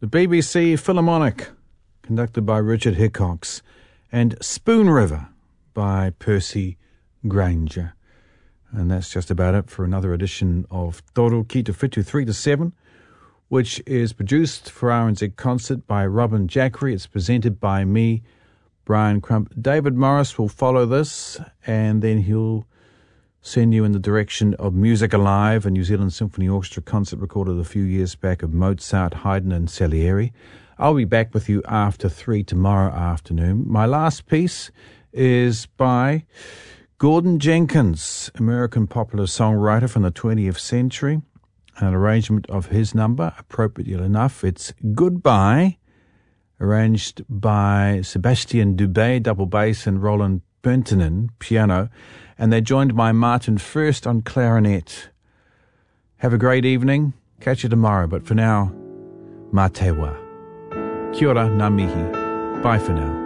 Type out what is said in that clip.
The BBC Philharmonic, conducted by Richard Hickox, and Spoon River by Percy Granger. And that's just about it for another edition of Toro Ki Te Whitu 3 to 7, which is produced for RNZ Concert by Robin Jackery. It's presented by me, Brian Crump. David Morris will follow this, and then he'll send you in the direction of Music Alive, a New Zealand Symphony Orchestra concert recorded a few years back of Mozart, Haydn and Salieri. I'll be back with you after 3 tomorrow afternoon. My last piece is by Gordon Jenkins, American popular songwriter from the 20th century. An arrangement of his number, appropriately enough. It's Goodbye, arranged by Sebastian Dubé, double bass, and Roland Bentinen, piano. And they're joined by Martin First on clarinet. Have a great evening. Catch you tomorrow. But for now, mā te wā. Kia ora, ngā mihi. Bye for now.